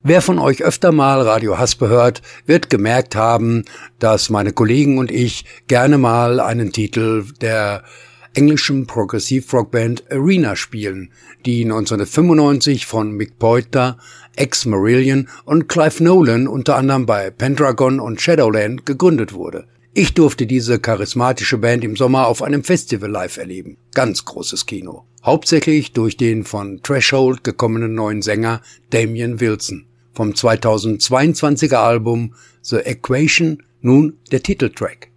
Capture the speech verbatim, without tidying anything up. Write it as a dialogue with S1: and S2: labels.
S1: Wer von euch öfter mal Radio Haspe hört, wird gemerkt haben, dass meine Kollegen und ich gerne mal einen Titel der englischen Progressive-Rock-Band Arena spielen, die neunzehnhundertfünfundneunzig von Mick Poiter, ex-Marillion und Clive Nolan unter anderem bei Pendragon und Shadowland gegründet wurde. Ich durfte diese charismatische Band im Sommer auf einem Festival live erleben. Ganz großes Kino. Hauptsächlich durch den von Threshold gekommenen neuen Sänger Damien Wilson. Vom zweitausendzweiundzwanziger Album The Equation nun der Titeltrack.